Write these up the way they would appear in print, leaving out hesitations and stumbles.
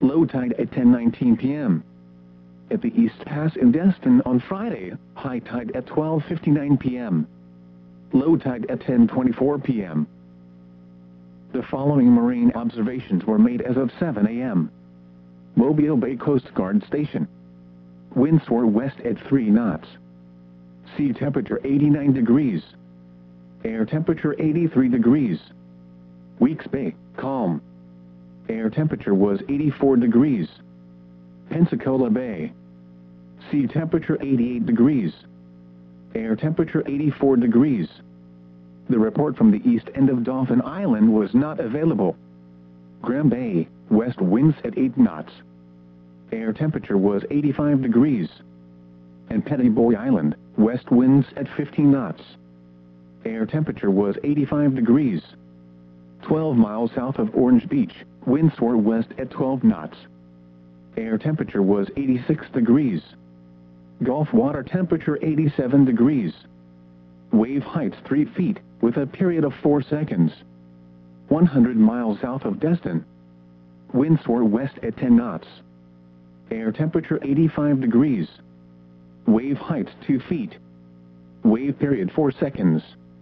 low tide at 10:19 p.m. At the East Pass in Destin on Friday, high tide at 12:59 p.m. Low tide at 10:24 p.m. The following marine observations were made as of 7 a.m. Mobile Bay Coast Guard Station. Winds were west at 3 knots. Sea temperature 89 degrees. Air temperature 83 degrees. Weeks Bay, calm. Air temperature was 84 degrees. Pensacola Bay. Sea temperature 88 degrees. Air temperature 84 degrees. The report from the east end of Dauphin Island was not available. Graham Bay, west winds at 8 knots. Air temperature was 85 degrees. And Pettiboy Island, west winds at 15 knots. Air temperature was 85 degrees. 12 miles south of Orange Beach, winds were west at 12 knots. Air temperature was 86 degrees. Gulf water temperature 87 degrees. Wave heights 3 feet, with a period of 4 seconds. 100 miles south of Destin. Winds were west at 10 knots. Air temperature 85 degrees. Wave heights 2 feet. Wave period 4 seconds.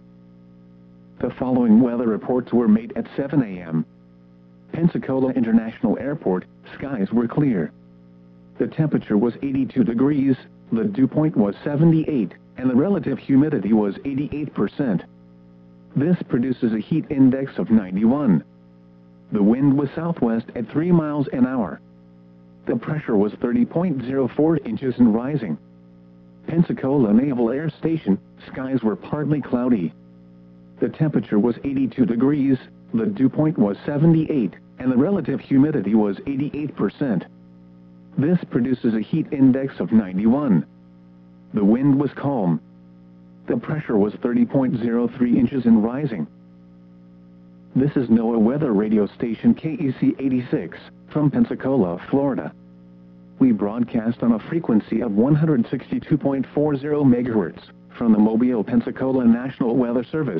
The following weather reports were made at 7 a.m. Pensacola International Airport, skies were clear. The temperature was 82 degrees, the dew point was 78, and the relative humidity was 88%. This produces a heat index of 91. The wind was southwest at 3 miles an hour. The pressure was 30.04 inches and rising. Pensacola Naval Air Station, skies were partly cloudy. The temperature was 82 degrees, the dew point was 78, and the relative humidity was 88%. This produces a heat index of 91. The wind was calm. The pressure was 30.03 inches and rising. This is NOAA Weather Radio Station KEC 86, from Pensacola, Florida. We broadcast on a frequency of 162.40 MHz, from the Mobile, Pensacola National Weather Service.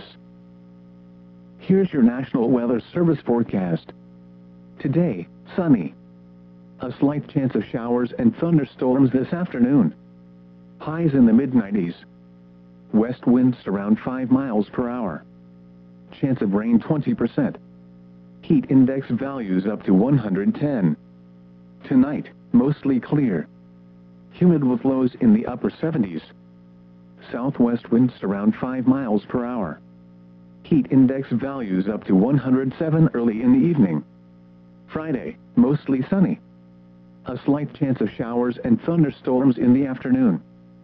Here's your National Weather Service forecast. Today, sunny. A slight chance of showers and thunderstorms this afternoon. Highs in the mid-90s. West winds around 5 miles per hour. Chance of rain 20%. Heat index values up to 110. Tonight, mostly clear. Humid with lows in the upper 70s. Southwest winds around 5 miles per hour. Heat index values up to 107 early in the evening. Friday, mostly sunny. A slight chance of showers and thunderstorms in the afternoon.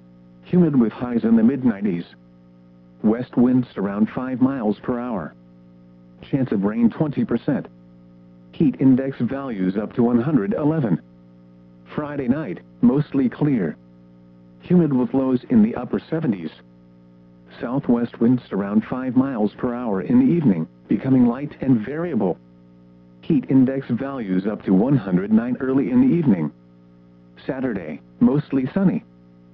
Humid with highs in the mid-90s. West winds around 5 miles per hour. Chance of rain 20%. Heat index values up to 111. Friday night, mostly clear. Humid with lows in the upper 70s. Southwest winds around 5 miles per hour in the evening, becoming light and variable. Heat index values up to 109 early in the evening. Saturday, mostly sunny.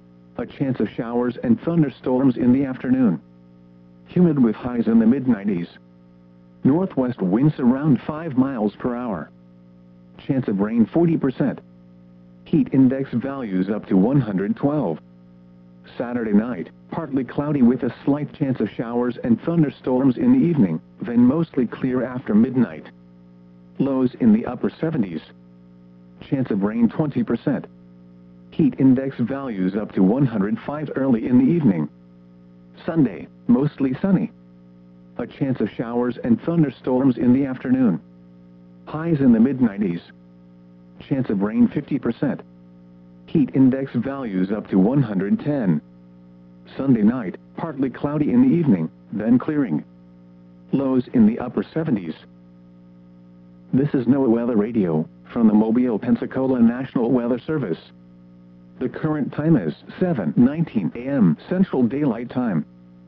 A chance of showers and thunderstorms in the afternoon. Humid with highs in the mid-90s. Northwest winds around 5 miles per hour. Chance of rain 40%. Heat index values up to 112. Saturday night, partly cloudy with a slight chance of showers and thunderstorms in the evening, then mostly clear after midnight. Lows in the upper 70s. Chance of rain 20%. Heat index values up to 105 early in the evening. Sunday, mostly sunny. A chance of showers and thunderstorms in the afternoon. Highs in the mid-90s. Chance of rain 50%. Heat index values up to 110. Sunday night, partly cloudy in the evening, then clearing. Lows in the upper 70s. This is NOAA Weather Radio, from the Mobile, Pensacola National Weather Service. The current time is 7:19 a.m. Central Daylight Time.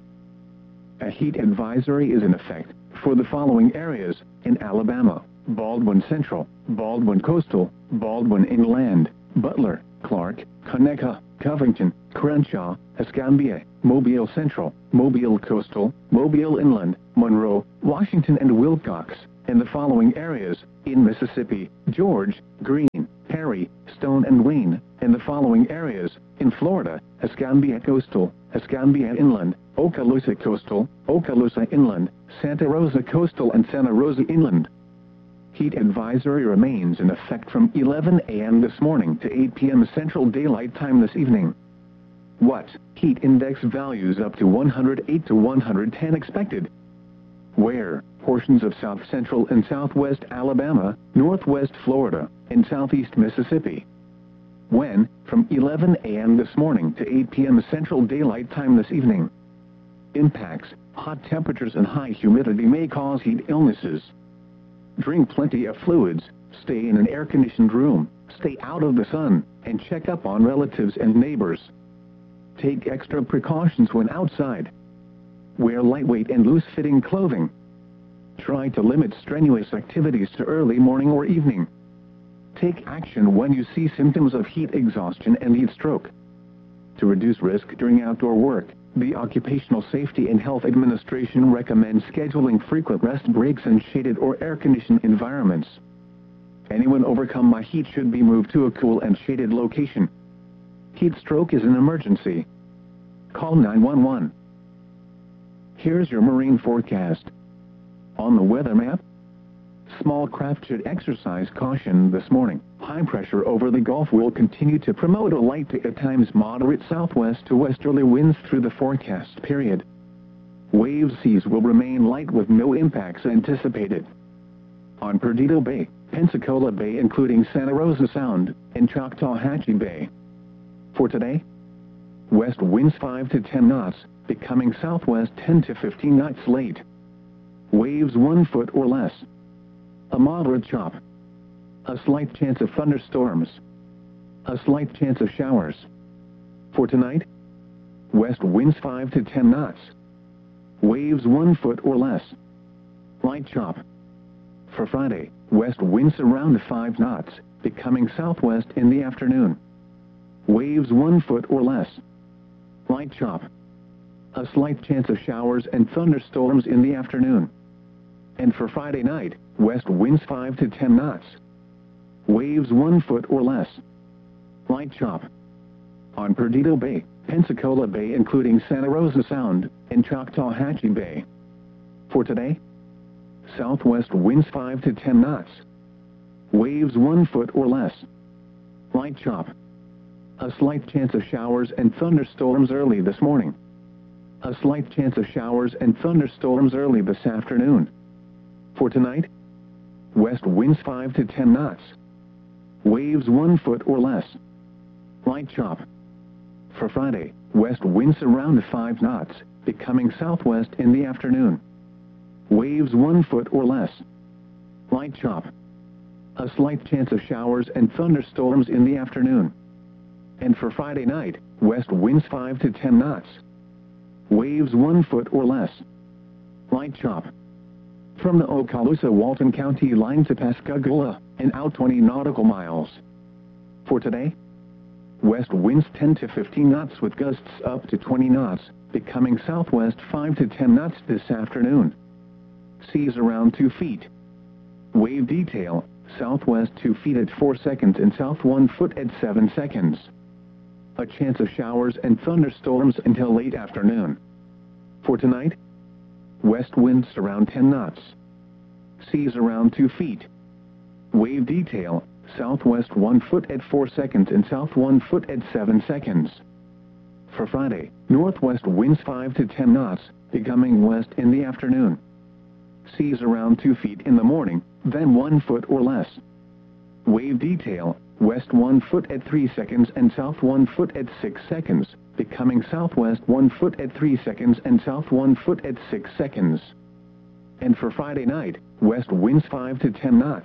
A heat advisory is in effect for the following areas in Alabama: Baldwin Central, Baldwin Coastal, Baldwin Inland, Butler, Clark, Conecuh, Covington, Crenshaw, Escambia, Mobile Central, Mobile Coastal, Mobile Inland, Monroe, Washington and Wilcox, and the following areas in Mississippi: George, Greene, Yellowstone and Wayne, in the following areas: in Florida, Escambia Coastal, Escambia Inland, Okaloosa Coastal, Okaloosa Inland, Santa Rosa Coastal and Santa Rosa Inland. Heat advisory remains in effect from 11 a.m. this morning to 8 p.m. Central Daylight Time this evening. What? Heat index values up to 108 to 110 expected. Where? Portions of south central and southwest Alabama, northwest Florida, and southeast Mississippi. When? From 11 a.m. this morning to 8 p.m. Central Daylight Time this evening. Impacts: hot temperatures and high humidity may cause heat illnesses. Drink plenty of fluids, stay in an air-conditioned room, stay out of the sun, and check up on relatives and neighbors. Take extra precautions when outside. Wear lightweight and loose-fitting clothing. Try to limit strenuous activities to early morning or evening. Take action when you see symptoms of heat exhaustion and heat stroke. To reduce risk during outdoor work, the Occupational Safety and Health Administration recommends scheduling frequent rest breaks in shaded or air-conditioned environments. Anyone overcome by heat should be moved to a cool and shaded location. Heat stroke is an emergency. Call 911. Here's your marine forecast. On the weather map, small craft should exercise caution this morning. High pressure over the Gulf will continue to promote a light to at times moderate southwest to westerly winds through the forecast period. Wave seas will remain light with no impacts anticipated. On Perdido Bay, Pensacola Bay including Santa Rosa Sound, and Choctawhatchee Bay. For today, west winds 5 to 10 knots, becoming southwest 10 to 15 knots late. Waves 1 foot or less. A moderate chop. A slight chance of thunderstorms. A slight chance of showers. For tonight, west winds 5 to 10 knots. Waves 1 foot or less. Light chop. For Friday, west winds around 5 knots, becoming southwest in the afternoon. Waves 1 foot or less. Light chop. A slight chance of showers and thunderstorms in the afternoon. And for Friday night, west winds 5 to 10 knots. Waves 1 foot or less. Light chop. On Perdido Bay, Pensacola Bay including Santa Rosa Sound, and Choctawhatchee Bay. For today, southwest winds 5 to 10 knots. Waves 1 foot or less. Light chop. A slight chance of showers and thunderstorms early this morning. A slight chance of showers and thunderstorms early this afternoon. For tonight, west winds 5 to 10 knots. Waves 1 foot or less. Light chop. For Friday, west winds around 5 knots, becoming southwest in the afternoon. Waves 1 foot or less. Light chop. A slight chance of showers and thunderstorms in the afternoon. And for Friday night, west winds 5 to 10 knots. Waves 1 foot or less. Light chop. From the Okaloosa-Walton County line to Pascagoula, and out 20 nautical miles. For today, west winds 10 to 15 knots with gusts up to 20 knots, becoming southwest 5 to 10 knots this afternoon. Seas around 2 feet. Wave detail, southwest 2 feet at 4 seconds and south 1 foot at 7 seconds. A chance of showers and thunderstorms until late afternoon. For tonight, west winds around 10 knots. Seas around 2 feet. Wave detail, southwest 1 foot at 4 seconds and south 1 foot at 7 seconds. For Friday, northwest winds 5 to 10 knots, becoming west in the afternoon. Seas around 2 feet in the morning, then 1 foot or less. Wave detail, west 1 foot at 3 seconds and south 1 foot at 6 seconds, becoming southwest 1 foot at 3 seconds and south 1 foot at 6 seconds. And for Friday night, west winds 5 to 10 knots.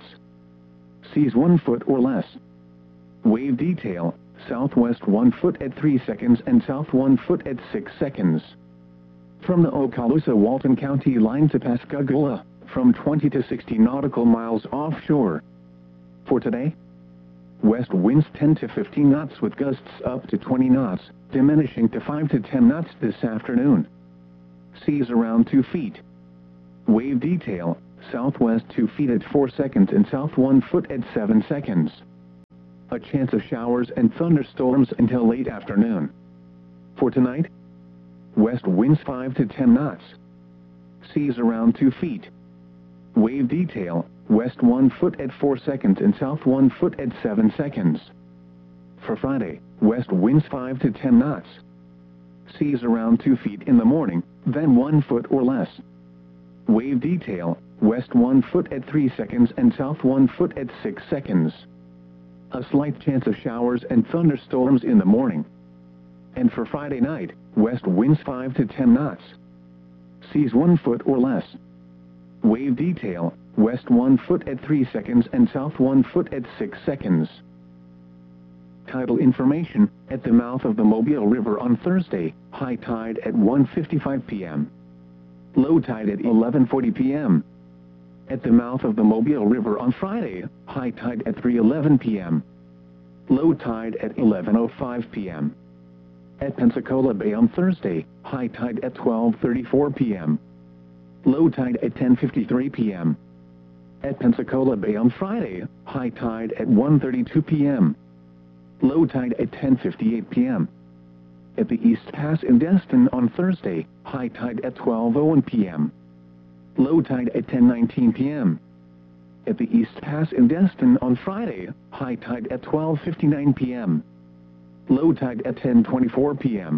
Seas 1 foot or less. Wave detail, southwest 1 foot at 3 seconds and south 1 foot at 6 seconds. From the Okaloosa-Walton County line to Pascagoula, from 20 to 60 nautical miles offshore. For today, west winds 10 to 15 knots with gusts up to 20 knots, diminishing to 5 to 10 knots this afternoon. Seas around 2 feet. Wave detail, southwest 2 feet at 4 seconds and south 1 foot at 7 seconds. A chance of showers and thunderstorms until late afternoon. For tonight, west winds 5 to 10 knots. Seas around 2 feet. Wave detail, west 1 foot at 4 seconds and south 1 foot at 7 seconds. For Friday, west winds 5 to 10 knots. Seas around 2 feet in the morning, then 1 foot or less. Wave detail, west 1 foot at 3 seconds and south 1 foot at 6 seconds. A slight chance of showers and thunderstorms in the morning. And for Friday night, west winds 5 to 10 knots. Seas 1 foot or less. Wave detail, west 1 foot at 3 seconds and south 1 foot at 6 seconds. Tidal information, at the mouth of the Mobile River on Thursday, high tide at 1:55 p.m. Low tide at 11:40 p.m. At the mouth of the Mobile River on Friday, high tide at 3:11 p.m. Low tide at 11:05 p.m. At Pensacola Bay on Thursday, high tide at 12:34 p.m. Low tide at 10:53 p.m. At Pensacola Bay on Friday, high tide at 1:32 p.m. Low tide at 10:58 p.m. At the East Pass in Destin on Thursday, high tide at 12:01 p.m. Low tide at 10:19 p.m. At the East Pass in Destin on Friday, high tide at 12:59 p.m. Low tide at 10:24 p.m.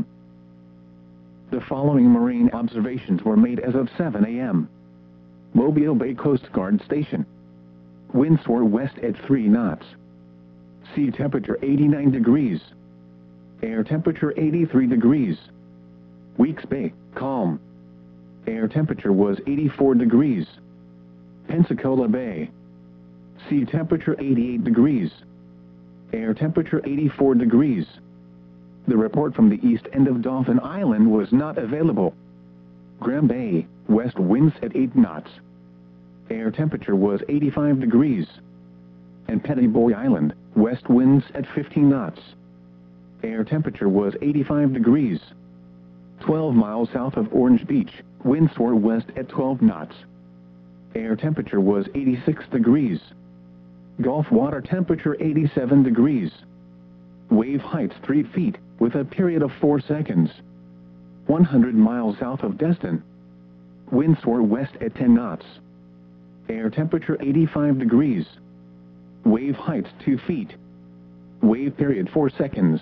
The following marine observations were made as of 7 a.m. Mobile Bay Coast Guard Station. Winds were west at 3 knots. Sea temperature 89 degrees. Air temperature 83 degrees. Weeks Bay, calm. Air temperature was 84 degrees. Pensacola Bay. Sea temperature 88 degrees. Air temperature 84 degrees. The report from the east end of Dauphin Island was not available. Graham Bay, west winds at 8 knots. Air temperature was 85 degrees. And Petty Boy Island, west winds at 15 knots. Air temperature was 85 degrees. 12 miles south of Orange Beach, winds were west at 12 knots. Air temperature was 86 degrees. Gulf water temperature 87 degrees. Wave heights 3 feet, with a period of 4 seconds. 100 miles south of Destin. Winds were west at 10 knots. Air temperature 85 degrees. Wave heights 2 feet. Wave period 4 seconds.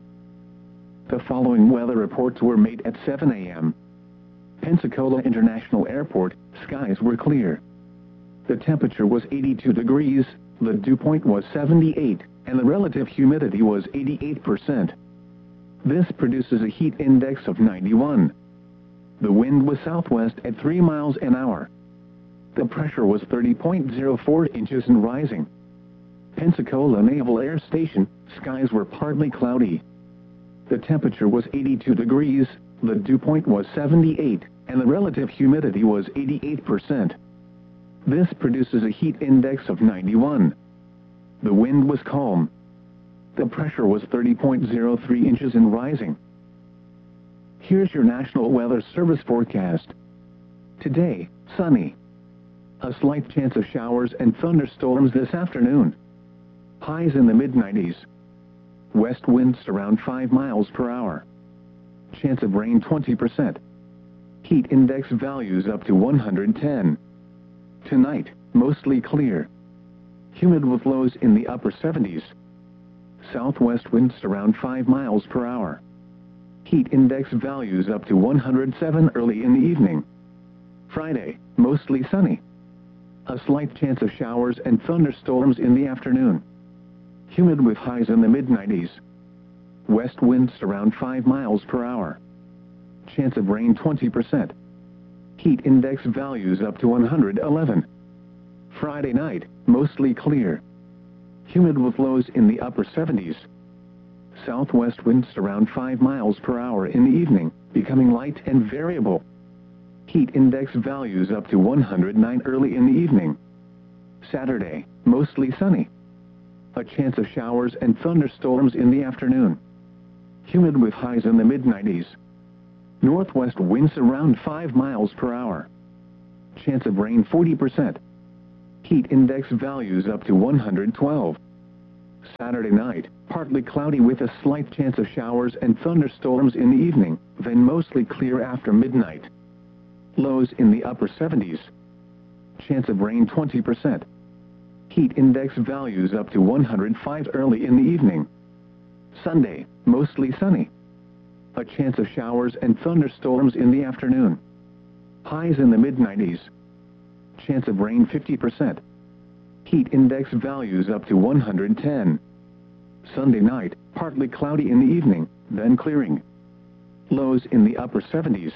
The following weather reports were made at 7 a.m. Pensacola International Airport, skies were clear. The temperature was 82 degrees, the dew point was 78, and the relative humidity was 88%. This produces a heat index of 91. The wind was southwest at 3 miles an hour. The pressure was 30.04 inches and rising. Pensacola Naval Air Station, skies were partly cloudy. The temperature was 82 degrees, the dew point was 78, and the relative humidity was 88%. This produces a heat index of 91. The wind was calm. The pressure was 30.03 inches and rising. Here's your National Weather Service forecast. Today, sunny. A slight chance of showers and thunderstorms this afternoon. Highs in the mid-90s. West winds around 5 miles per hour. Chance of rain 20%. Heat index values up to 110. Tonight, mostly clear. Humid with lows in the upper 70s. Southwest winds around 5 miles per hour. Heat index values up to 107 early in the evening. Friday, mostly sunny. A slight chance of showers and thunderstorms in the afternoon. Humid with highs in the mid-90s. West winds around 5 miles per hour. Chance of rain 20%. Heat index values up to 111. Friday night, mostly clear. Humid with lows in the upper 70s. Southwest winds around 5 miles per hour in the evening, becoming light and variable. Heat index values up to 109 early in the evening. Saturday, mostly sunny. A chance of showers and thunderstorms in the afternoon. Humid with highs in the mid-90s. Northwest winds around 5 miles per hour. Chance of rain 40%. Heat index values up to 112. Saturday night, partly cloudy with a slight chance of showers and thunderstorms in the evening, then mostly clear after midnight. Lows in the upper 70s. Chance of rain 20%. Heat index values up to 105 early in the evening. Sunday, mostly sunny. A chance of showers and thunderstorms in the afternoon. Highs in the mid-90s. Chance of rain 50%. Heat index values up to 110. Sunday night, partly cloudy in the evening, then clearing. Lows in the upper 70s.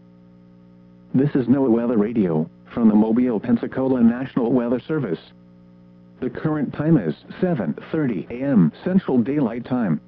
This is NOAA Weather Radio, from the Mobile, Pensacola National Weather Service. The current time is 7:30 a.m. Central Daylight Time.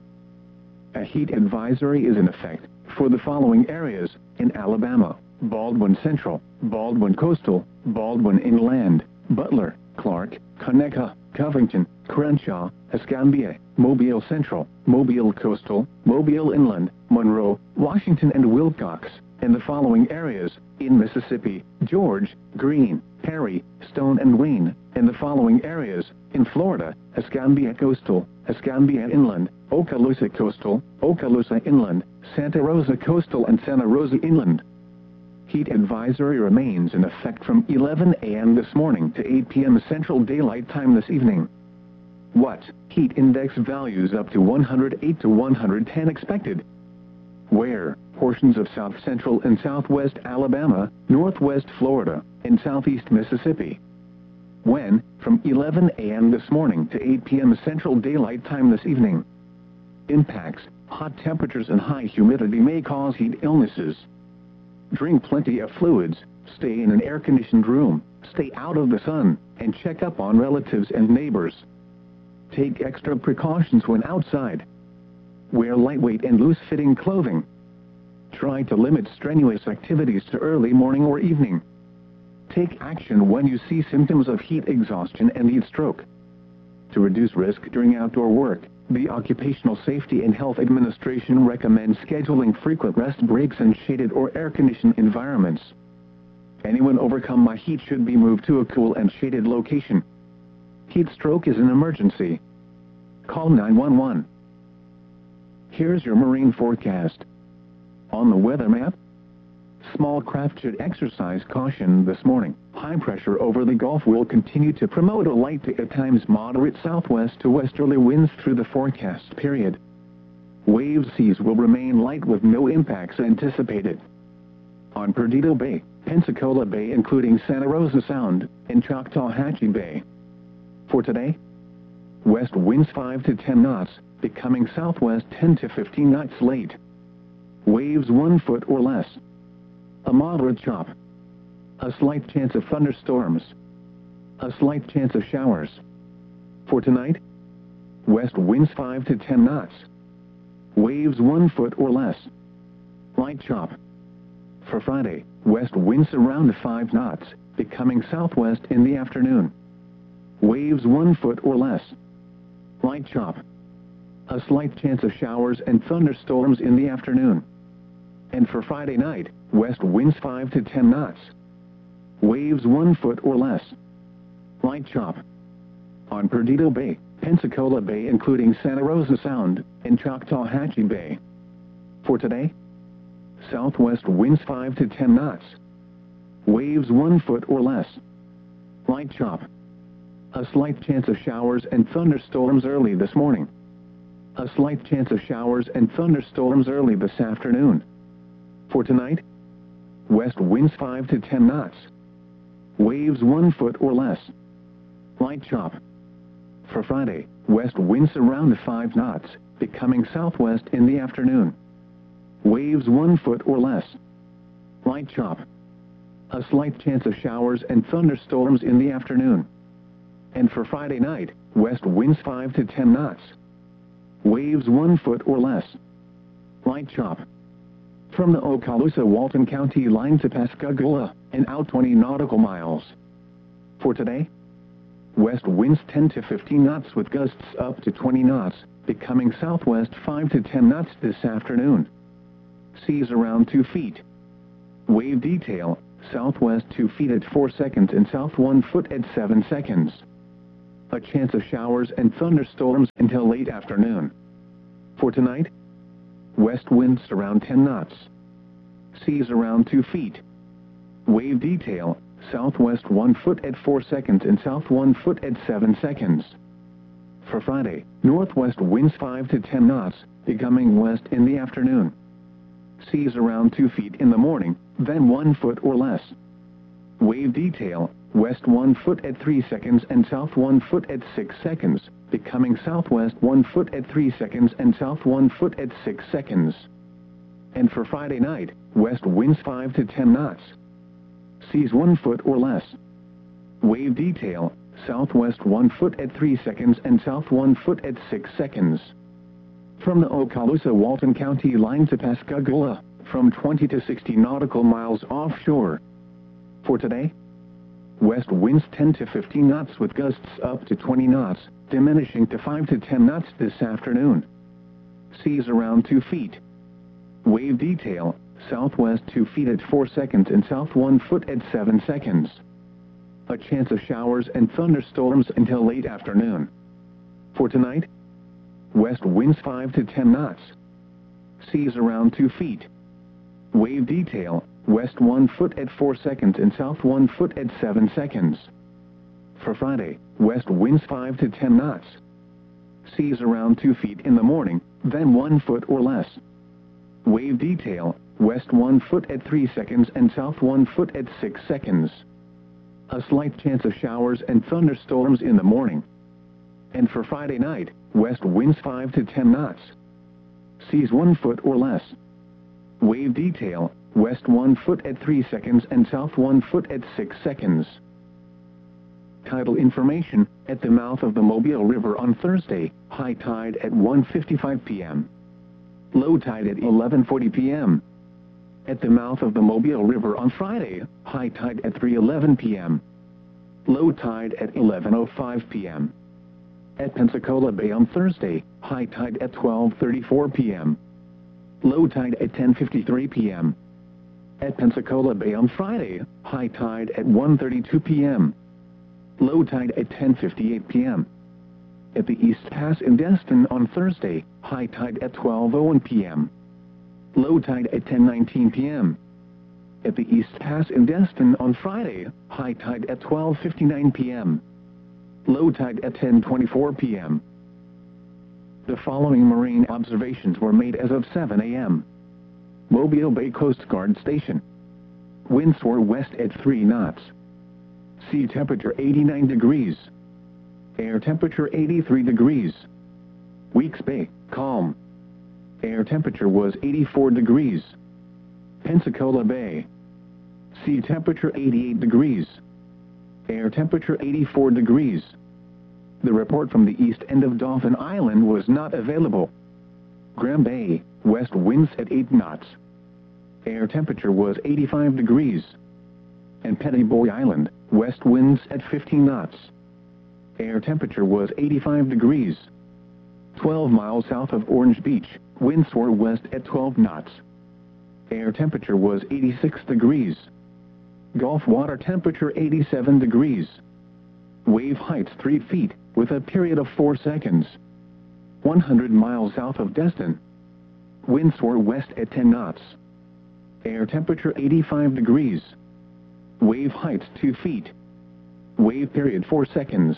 A heat advisory is in effect for the following areas in Alabama: Baldwin Central, Baldwin Coastal, Baldwin Inland, Butler, Clark, Conecuh, Covington, Crenshaw, Escambia, Mobile Central, Mobile Coastal, Mobile Inland, Monroe, Washington and Wilcox, and the following areas in Mississippi: George, Greene, Perry, Stone and Wayne, and the following areas in Florida: Escambia Coastal, Escambia Inland, Okaloosa Coastal, Okaloosa Inland, Santa Rosa Coastal and Santa Rosa Inland. Heat advisory remains in effect from 11 a.m. this morning to 8 p.m. Central Daylight Time this evening. What? Heat index values up to 108 to 110 expected. Where? Portions of south central and southwest Alabama, northwest Florida, and southeast Mississippi. When? From 11 a.m. this morning to 8 p.m. Central Daylight Time this evening. Impacts: hot temperatures and high humidity may cause heat illnesses. Drink plenty of fluids, stay in an air-conditioned room, stay out of the sun, and check up on relatives and neighbors. Take extra precautions when outside. Wear lightweight and loose-fitting clothing. Try to limit strenuous activities to early morning or evening. Take action when you see symptoms of heat exhaustion and heat stroke. To reduce risk during outdoor work, the Occupational Safety and Health Administration recommends scheduling frequent rest breaks in shaded or air-conditioned environments. Anyone overcome by heat should be moved to a cool and shaded location. Heat stroke is an emergency. Call 911. Here's your marine forecast. On the weather map, small craft should exercise caution this morning. High pressure over the Gulf will continue to promote a light to at times moderate southwest to westerly winds through the forecast period. Wave seas will remain light with no impacts anticipated. On Perdido Bay, Pensacola Bay including Santa Rosa Sound, and Choctawhatchee Bay. For today, west winds 5 to 10 knots, becoming southwest 10 to 15 knots late. Waves 1 foot or less. A moderate chop. A slight chance of thunderstorms. A slight chance of showers. For tonight, west winds 5 to 10 knots. Waves 1 foot or less. Light chop. For Friday, west winds around 5 knots, becoming southwest in the afternoon. Waves 1 foot or less. Light chop. A slight chance of showers and thunderstorms in the afternoon. And for Friday night, west winds 5 to 10 knots. Waves 1 foot or less. Light chop. On Perdido Bay, Pensacola Bay including Santa Rosa Sound, and Choctawhatchee Bay. For today, southwest winds 5 to 10 knots. Waves 1 foot or less. Light chop. A slight chance of showers and thunderstorms early this morning. A slight chance of showers and thunderstorms early this afternoon. For tonight, west winds 5 to 10 knots. Waves 1 foot or less. Light chop. For Friday, west winds around 5 knots, becoming southwest in the afternoon. Waves 1 foot or less. Light chop. A slight chance of showers and thunderstorms in the afternoon. And for Friday night, west winds 5 to 10 knots. Waves 1 foot or less. Light chop. From the Okaloosa-Walton County line to Pascagoula, and out 20 nautical miles. For today, west winds 10 to 15 knots with gusts up to 20 knots, becoming southwest 5 to 10 knots this afternoon. Seas around 2 feet. Wave detail, southwest 2 feet at 4 seconds and south 1 foot at 7 seconds. A chance of showers and thunderstorms until late afternoon. For tonight, west winds around 10 knots. Seas around 2 feet. Wave detail, southwest 1 foot at 4 seconds and south 1 foot at 7 seconds. For Friday, northwest winds 5 to 10 knots, becoming west in the afternoon. Seas around 2 feet in the morning, then 1 foot or less. Wave detail, west 1 foot at 3 seconds and south 1 foot at 6 seconds, becoming southwest 1 foot at 3 seconds and south 1 foot at 6 seconds. And for Friday night, west winds 5 to 10 knots. Seas 1 foot or less. Wave detail, southwest 1 foot at 3 seconds and south 1 foot at 6 seconds. From the Okaloosa-Walton County line to Pascagoula, from 20 to 60 nautical miles offshore. For today, west winds 10 to 15 knots with gusts up to 20 knots, diminishing to 5 to 10 knots this afternoon. Seas around 2 feet. Wave detail, southwest 2 feet at 4 seconds and south 1 foot at 7 seconds. A chance of showers and thunderstorms until late afternoon. For tonight, west winds 5 to 10 knots. Seas around 2 feet. Wave detail, west 1 foot at 4 seconds and south 1 foot at 7 seconds. For Friday, west winds 5 to 10 knots. Seas around 2 feet in the morning, then 1 foot or less. Wave detail, west 1 foot at 3 seconds and south 1 foot at 6 seconds. A slight chance of showers and thunderstorms in the morning. And for Friday night, west winds 5 to 10 knots. Seas 1 foot or less. Wave detail, west 1 foot at 3 seconds and south 1 foot at 6 seconds. Tidal information, at the mouth of the Mobile River on Thursday, high tide at 1:55 p.m. Low tide at 11:40 p.m. At the mouth of the Mobile River on Friday, high tide at 3:11 p.m. Low tide at 11:05 p.m. At Pensacola Bay on Thursday, high tide at 12:34 p.m. Low tide at 10:53 p.m. At Pensacola Bay on Friday, high tide at 1:32 p.m. Low tide at 10:58 p.m. At the East Pass in Destin on Thursday, high tide at 12:01 p.m. Low tide at 10:19 p.m. At the East Pass in Destin on Friday, high tide at 12:59 p.m. Low tide at 10:24 p.m. The following marine observations were made as of 7 a.m. Mobile Bay Coast Guard Station. Winds were west at 3 knots. Sea temperature 89 degrees. Air temperature 83 degrees. Weeks Bay, calm. Air temperature was 84 degrees. Pensacola Bay. Sea temperature 88 degrees. Air temperature 84 degrees. The report from the east end of Dauphin Island was not available. Graham Bay, west winds at 8 knots. Air temperature was 85 degrees. And Petty Boy Island, west winds at 15 knots. Air temperature was 85 degrees. 12 miles south of Orange Beach, winds were west at 12 knots. Air temperature was 86 degrees. Gulf water temperature 87 degrees. Wave heights 3 feet, with a period of 4 seconds. 100 miles south of Destin. Winds were west at 10 knots. Air temperature 85 degrees. Wave heights 2 feet. Wave period 4 seconds.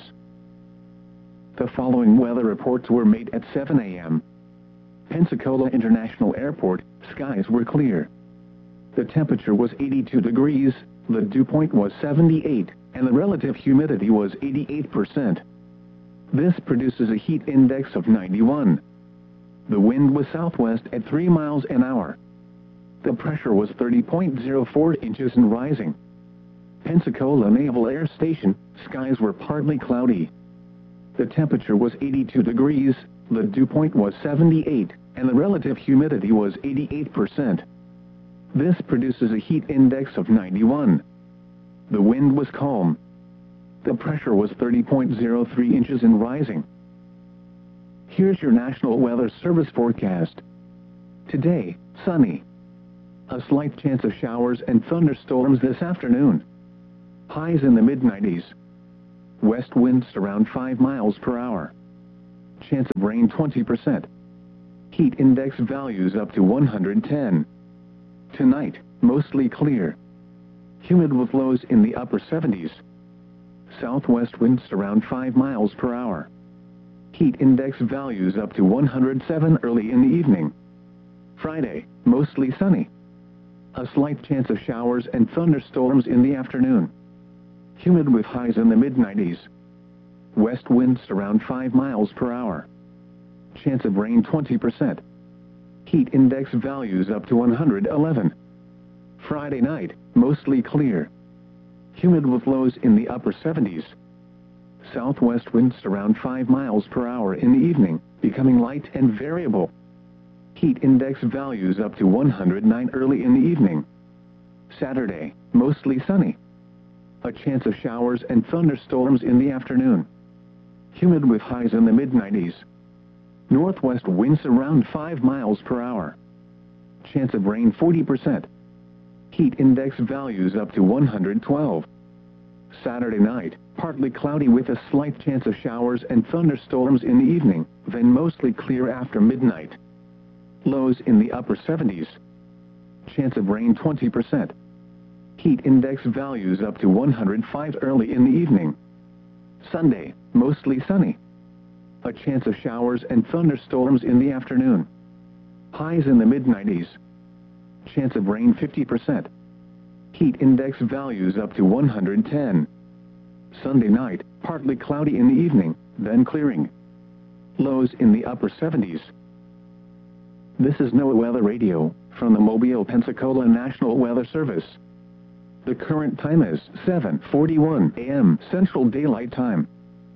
The following weather reports were made at 7 a.m. Pensacola International Airport, skies were clear. The temperature was 82 degrees, the dew point was 78, and the relative humidity was 88%. This produces a heat index of 91. The wind was southwest at 3 miles an hour. The pressure was 30.04 inches and rising. Pensacola Naval Air Station, skies were partly cloudy. The temperature was 82 degrees, the dew point was 78, and the relative humidity was 88%. This produces a heat index of 91. The wind was calm. The pressure was 30.03 inches and rising. Here's your National Weather Service forecast. Today, sunny. A slight chance of showers and thunderstorms this afternoon. Highs in the mid-90s. west winds around 5 miles per hour. Chance of rain 20%. Heat index values up to 110. Tonight, mostly clear. Humid with lows in the upper 70s. Southwest winds around 5 miles per hour. Heat index values up to 107 early in the evening. Friday, mostly sunny. A slight chance of showers and thunderstorms in the afternoon. Humid with highs in the mid-90s. West winds around 5 miles per hour. Chance of rain 20%. Heat index values up to 111. Friday night, mostly clear. Humid with lows in the upper 70s. Southwest winds around 5 miles per hour in the evening, becoming light and variable. Heat index values up to 109 early in the evening. Saturday, mostly sunny. A chance of showers and thunderstorms in the afternoon. Humid with highs in the mid-90s. Northwest winds around 5 miles per hour. Chance of rain 40%. Heat index values up to 112. Saturday night, partly cloudy with a slight chance of showers and thunderstorms in the evening, then mostly clear after midnight. Lows in the upper 70s. Chance of rain 20%. Heat index values up to 105 early in the evening. Sunday, mostly sunny. A chance of showers and thunderstorms in the afternoon. Highs in the mid-90s. Chance of rain 50%. Heat index values up to 110. Sunday night, partly cloudy in the evening, then clearing. Lows in the upper 70s. This is NOAA Weather Radio, from the Mobile, Pensacola National Weather Service. The current time is 7:41 a.m. Central Daylight Time.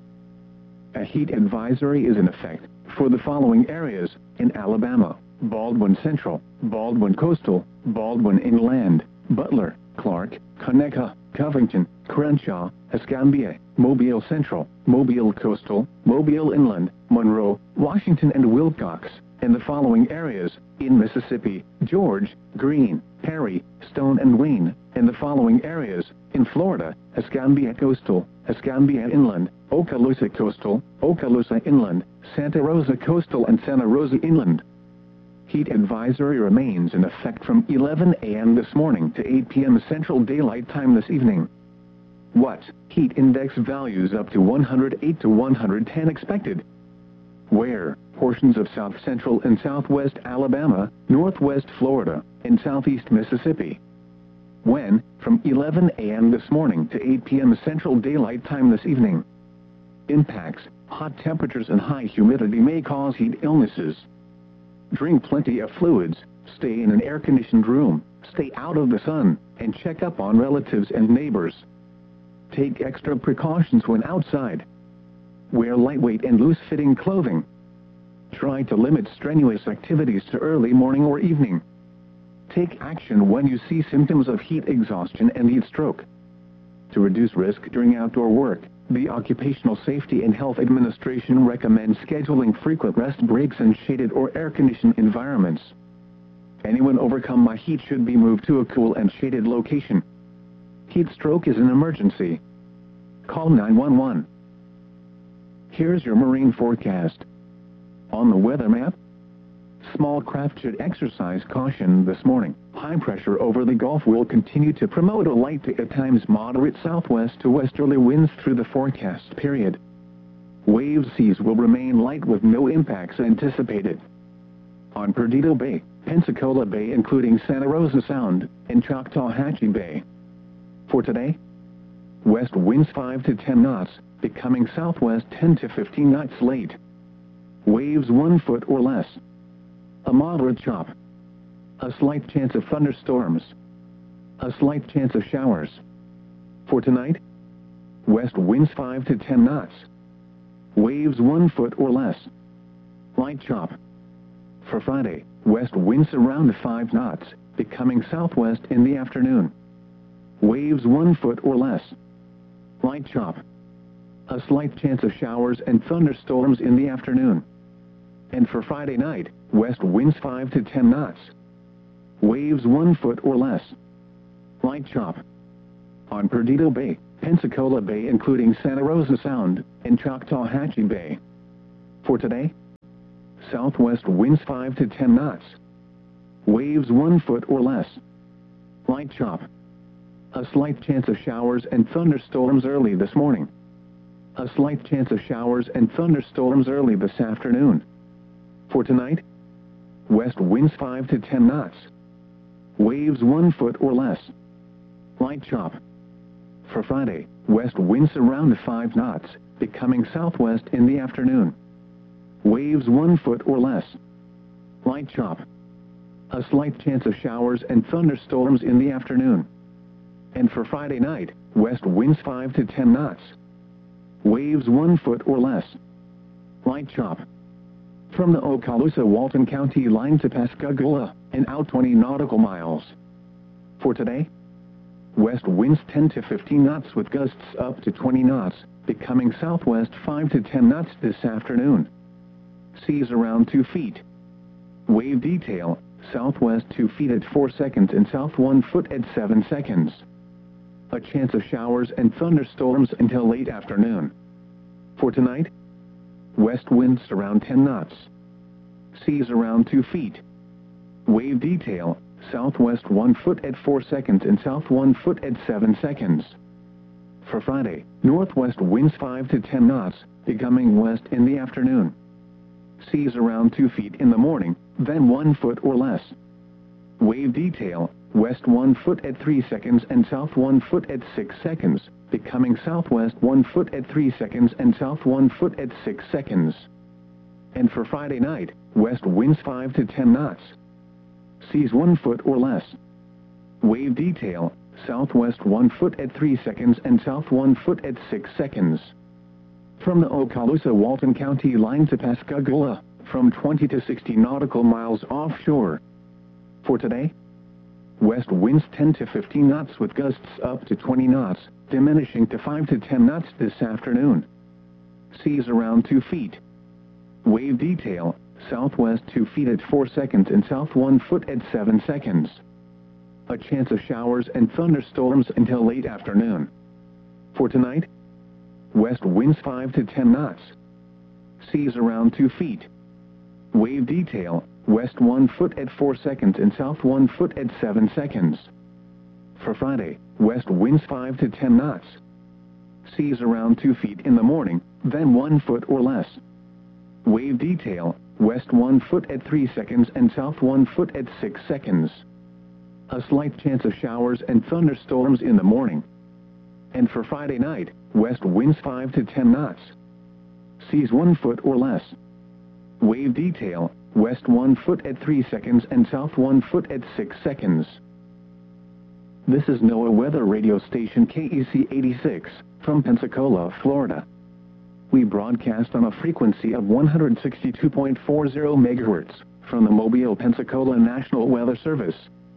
A heat advisory is in effect for the following areas in Alabama: Baldwin Central, Baldwin Coastal, Baldwin Inland, Butler, Clark, Conecuh, Covington, Crenshaw, Escambia, Mobile Central, Mobile Coastal, Mobile Inland, Monroe, Washington and Wilcox, and the following areas in Mississippi: George, Greene, Perry, Stone and Wayne, and the following areas in Florida: Escambia Coastal, Escambia Inland, Okaloosa Coastal, Okaloosa Inland, Santa Rosa Coastal and Santa Rosa Inland. Heat advisory remains in effect from 11 a.m. this morning to 8 p.m. Central Daylight Time this evening. What? Heat index values up to 108 to 110 expected. Where? Portions of south central and southwest Alabama, northwest Florida, and southeast Mississippi. When? From 11 a.m. this morning to 8 p.m. Central Daylight Time this evening. Impacts: hot temperatures and high humidity may cause heat illnesses. Drink plenty of fluids, stay in an air-conditioned room, stay out of the sun, and check up on relatives and neighbors. Take extra precautions when outside. Wear lightweight and loose-fitting clothing. Try to limit strenuous activities to early morning or evening. Take action when you see symptoms of heat exhaustion and heat stroke. To reduce risk during outdoor work, the Occupational Safety and Health Administration recommends scheduling frequent rest breaks in shaded or air-conditioned environments. Anyone overcome by heat should be moved to a cool and shaded location. Heat stroke is an emergency. Call 911. Here's your marine forecast. On the weather map, small craft should exercise caution this morning. High pressure over the Gulf will continue to promote a light to at times moderate southwest to westerly winds through the forecast period. Wave seas will remain light with no impacts anticipated. On Perdido Bay, Pensacola Bay including Santa Rosa Sound, and Choctawhatchee Bay. For today, west winds 5 to 10 knots, becoming southwest 10 to 15 knots late. Waves 1 foot or less. A moderate chop. A slight chance of thunderstorms. A slight chance of showers. For tonight, west winds 5 to 10 knots. Waves 1 foot or less. Light chop. For Friday, west winds around 5 knots, becoming southwest in the afternoon. Waves 1 foot or less. Light chop. A slight chance of showers and thunderstorms in the afternoon. And for Friday night, west winds 5 to 10 knots. Waves 1 foot or less. Light chop. On Perdido Bay, Pensacola Bay including Santa Rosa Sound, and Choctawhatchee Bay. For today, southwest winds 5 to 10 knots. Waves 1 foot or less. Light chop. A slight chance of showers and thunderstorms early this morning. A slight chance of showers and thunderstorms early this afternoon. For tonight, west winds 5 to 10 knots. Waves 1 foot or less. Light chop. For Friday, west winds around 5 knots, becoming southwest in the afternoon. Waves 1 foot or less. Light chop. A slight chance of showers and thunderstorms in the afternoon. And for Friday night, west winds 5 to 10 knots. Waves 1 foot or less. Light chop. From the Okaloosa-Walton County line to Pascagoula, and out 20 nautical miles. For today, west winds 10 to 15 knots with gusts up to 20 knots, becoming southwest 5 to 10 knots this afternoon. Seas around 2 feet. Wave detail, southwest 2 feet at 4 seconds and south 1 foot at 7 seconds. A chance of showers and thunderstorms until late afternoon. For tonight, west winds around 10 knots. Seas around 2 feet. Wave detail, southwest 1 foot at 4 seconds and south 1 foot at 7 seconds. For Friday, northwest winds 5 to 10 knots, becoming west in the afternoon. Seas around 2 feet in the morning, then 1 foot or less. Wave detail, west 1 foot at 3 seconds and south 1 foot at 6 seconds, becoming southwest 1 foot at 3 seconds and south 1 foot at 6 seconds. And for Friday night, west winds 5 to 10 knots. Seas 1 foot or less. Wave detail, southwest 1 foot at 3 seconds and south 1 foot at 6 seconds. From the Okaloosa-Walton County line to Pascagoula, from 20 to 60 nautical miles offshore. For today, west winds 10 to 15 knots with gusts up to 20 knots, diminishing to 5 to 10 knots this afternoon. Seas around 2 feet. Wave detail, southwest 2 feet at 4 seconds and south 1 foot at 7 seconds. A chance of showers and thunderstorms until late afternoon. For tonight, west winds 5 to 10 knots. Seas around 2 feet. Wave detail, west 1 foot at 4 seconds and south 1 foot at 7 seconds. For Friday, west winds 5 to 10 knots. Seas around 2 feet in the morning, then 1 foot or less. Wave detail, west 1 foot at 3 seconds and south 1 foot at 6 seconds. A slight chance of showers and thunderstorms in the morning. And for Friday night, west winds 5 to 10 knots. Seas 1 foot or less. Wave detail, west 1 foot at 3 seconds and south 1 foot at 6 seconds. This is NOAA Weather Radio Station KEC 86, from Pensacola, Florida. We broadcast on a frequency of 162.40 MHz, from the Mobile, Pensacola National Weather Service.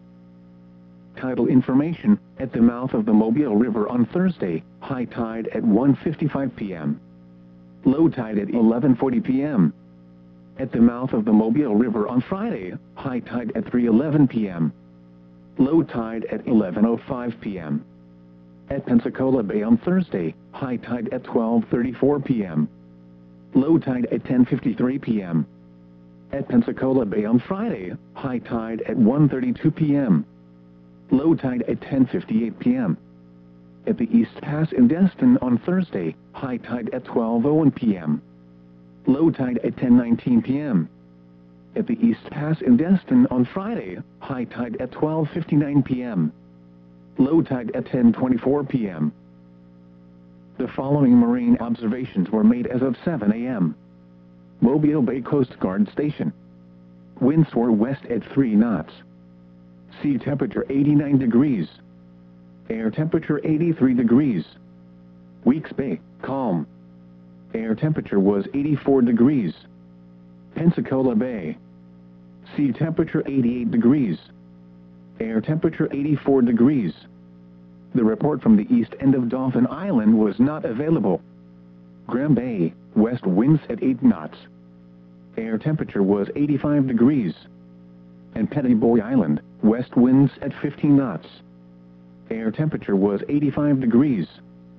Tidal information, at the mouth of the Mobile River on Thursday, high tide at 1:55 p.m. Low tide at 11:40 p.m. At the mouth of the Mobile River on Friday, high tide at 3:11 p.m. Low tide at 11:05 p.m. At Pensacola Bay on Thursday, high tide at 12:34 p.m. Low tide at 10:53 p.m. At Pensacola Bay on Friday, high tide at 1:32 p.m. Low tide at 10:58 p.m. At the East Pass in Destin on Thursday, high tide at 12:01 p.m. Low tide at 10:19 p.m. At the East Pass in Destin on Friday, high tide at 12:59 p.m. Low tide at 10:24 p.m. The following marine observations were made as of 7 a.m. Mobile Bay Coast Guard Station. Winds were west at 3 knots. Sea temperature 89 degrees. Air temperature 83 degrees. Weeks Bay, calm. Air temperature was 84 degrees. Pensacola Bay. Sea temperature 88 degrees. Air temperature 84 degrees. The report from the east end of Dauphin Island was not available. Graham Bay, west winds at 8 knots. Air temperature was 85 degrees. And Pettiboy Island, west winds at 15 knots. Air temperature was 85 degrees.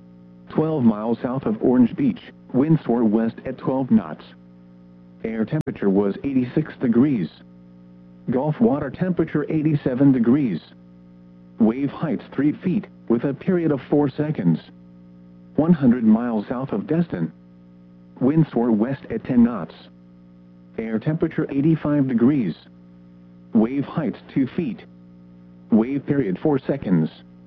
12 miles south of Orange Beach, winds were west at 12 knots. Air temperature was 86 degrees. Gulf water temperature 87 degrees. Wave heights 3 feet, with a period of 4 seconds. 100 miles south of Destin. Winds were west at 10 knots. Air temperature 85 degrees. Wave heights 2 feet. Wave period 4 seconds.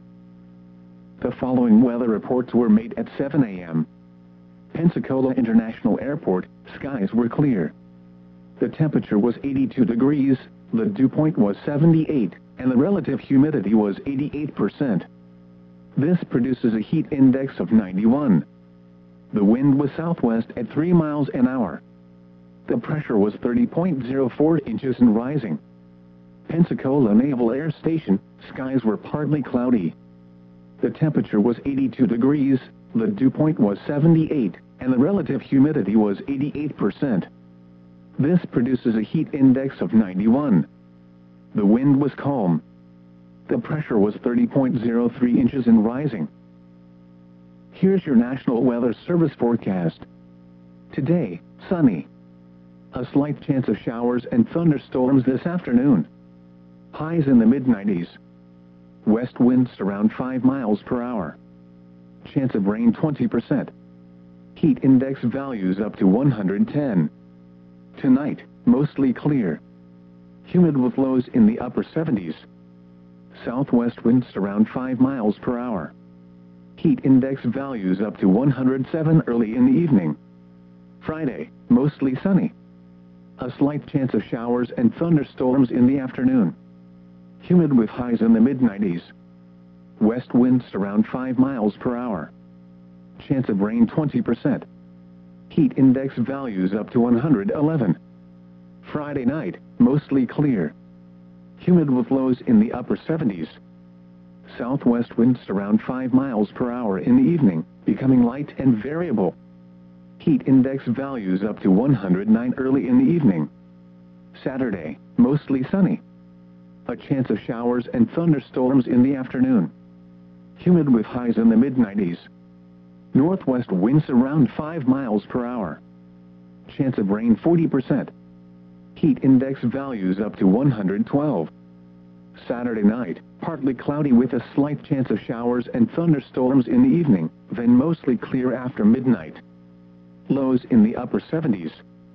The following weather reports were made at 7 a.m. Pensacola International Airport, skies were clear. The temperature was 82 degrees, the dew point was 78, and the relative humidity was 88%. This produces a heat index of 91. The wind was southwest at 3 miles an hour. The pressure was 30.04 inches and rising. Pensacola Naval Air Station, skies were partly cloudy. The temperature was 82 degrees, the dew point was 78, and the relative humidity was 88%. This produces a heat index of 91. The wind was calm. The pressure was 30.03 inches and rising. Here's your National Weather Service forecast. Today, sunny. A slight chance of showers and thunderstorms this afternoon. Highs in the mid-90s. West winds around 5 miles per hour. Chance of rain 20%. Heat index values up to 110. Tonight, mostly clear. Humid with lows in the upper 70s. Southwest winds around 5 miles per hour. Heat index values up to 107 early in the evening. Friday, mostly sunny. A slight chance of showers and thunderstorms in the afternoon. Humid with highs in the mid-90s. West winds around 5 miles per hour. Chance of rain 20%. Heat index values up to 111. Friday night, mostly clear. Humid with lows in the upper 70s. Southwest winds around 5 miles per hour in the evening, becoming light and variable. Heat index values up to 109 early in the evening. Saturday, mostly sunny. A chance of showers and thunderstorms in the afternoon. Humid with highs in the mid-90s. Northwest winds around 5 miles per hour. Chance of rain 40%. Heat index values up to 112. Saturday night, partly cloudy with a slight chance of showers and thunderstorms in the evening, then mostly clear after midnight. Lows in the upper 70s.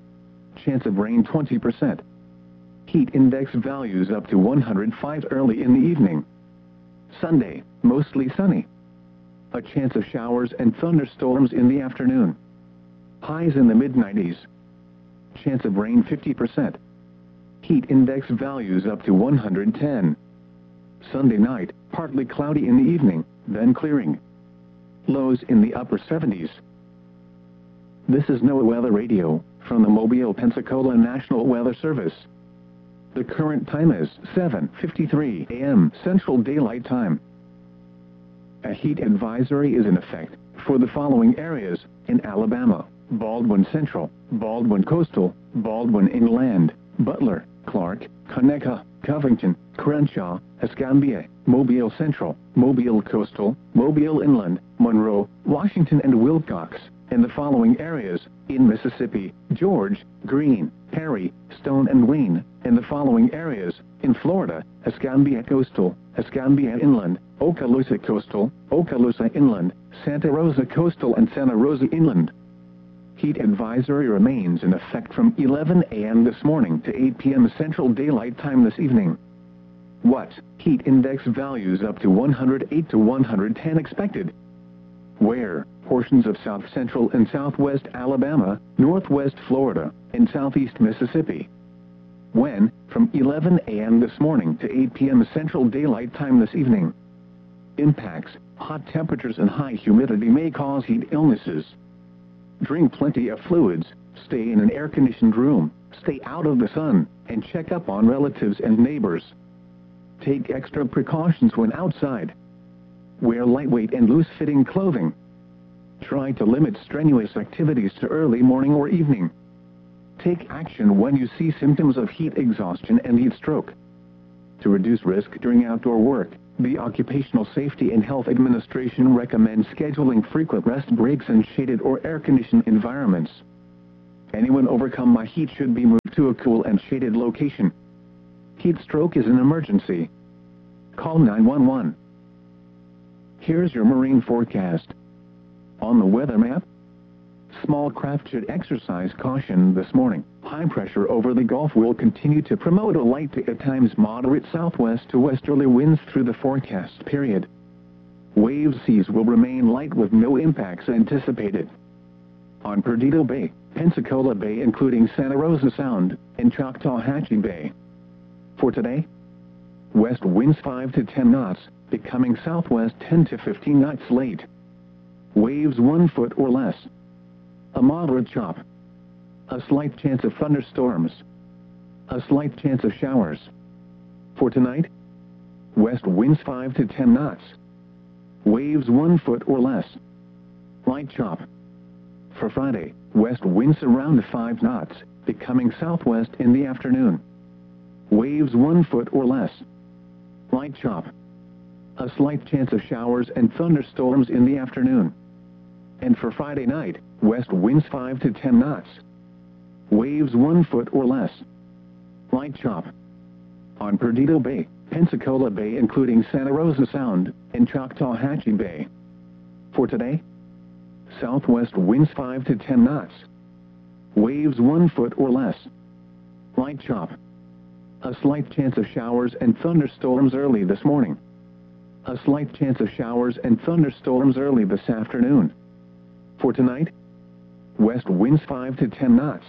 Chance of rain 20%. Heat index values up to 105 early in the evening. Sunday, mostly sunny. A chance of showers and thunderstorms in the afternoon. Highs in the mid-90s. Chance of rain 50%. Heat index values up to 110. Sunday night, partly cloudy in the evening, then clearing. Lows in the upper 70s. This is NOAA Weather Radio, from the Mobile, Pensacola National Weather Service. The current time is 7:53 a.m. Central Daylight Time. A heat advisory is in effect for the following areas in Alabama: Baldwin Central, Baldwin Coastal, Baldwin Inland, Butler, Clark, Conecuh, Covington, Crenshaw, Escambia, Mobile Central, Mobile Coastal, Mobile Inland, Monroe, Washington and Wilcox, and the following areas in Mississippi: George, Greene, Perry, Stone and Wayne, and the following areas in Florida: Escambia Coastal, Escambia Inland, Okaloosa Coastal, Okaloosa Inland, Santa Rosa Coastal and Santa Rosa Inland. Heat advisory remains in effect from 11 a.m. this morning to 8 p.m. Central Daylight Time this evening. What? Heat index values up to 108 to 110 expected. Where? Portions of south central and southwest Alabama, northwest Florida, and southeast Mississippi. When? From 11 a.m. this morning to 8 p.m. Central Daylight Time this evening. Impacts: hot temperatures and high humidity may cause heat illnesses. Drink plenty of fluids, stay in an air-conditioned room, stay out of the sun, and check up on relatives and neighbors. Take extra precautions when outside. Wear lightweight and loose-fitting clothing. Try to limit strenuous activities to early morning or evening. Take action when you see symptoms of heat exhaustion and heat stroke. To reduce risk during outdoor work, The Occupational Safety and Health Administration recommends scheduling frequent rest breaks in shaded or air-conditioned environments. Anyone overcome by heat should be moved to a cool and shaded location. Heat stroke is an emergency. Call 911. Here's your marine forecast. On the weather map, small craft should exercise caution this morning. High pressure over the Gulf will continue to promote a light to at times moderate southwest to westerly winds through the forecast period. Wave seas will remain light with no impacts anticipated. On Perdido Bay, Pensacola Bay including Santa Rosa Sound, and Choctawhatchee Bay. For today, west winds 5 to 10 knots, becoming southwest 10 to 15 knots late. Waves 1 foot or less. A moderate chop. A slight chance of thunderstorms. A slight chance of showers. For tonight, west winds 5 to 10 knots. Waves 1 foot or less. Light chop. For Friday, west winds around 5 knots, becoming southwest in the afternoon. Waves 1 foot or less. Light chop. A slight chance of showers and thunderstorms in the afternoon. And for Friday night, west winds 5 to 10 knots. Waves 1 foot or less. Light chop. On Perdido Bay, Pensacola Bay including Santa Rosa Sound, and Choctawhatchee Bay. For today, southwest winds 5 to 10 knots. Waves 1 foot or less. Light chop. A slight chance of showers and thunderstorms early this morning. A slight chance of showers and thunderstorms early this afternoon. For tonight, west winds 5 to 10 knots.